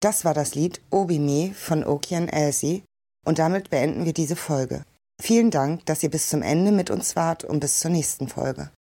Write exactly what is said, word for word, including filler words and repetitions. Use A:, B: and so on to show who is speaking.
A: Das war das Lied Obi Me von Oki und Elsie und damit beenden wir diese Folge. Vielen Dank, dass ihr bis zum Ende mit uns wart und bis zur nächsten Folge.